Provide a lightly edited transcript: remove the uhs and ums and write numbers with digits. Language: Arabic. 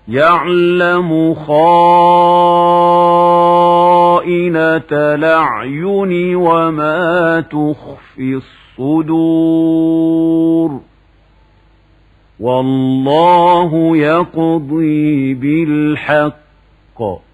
يعلم خائنة الأعين وما تخفي الصدور والله يقضي بالحق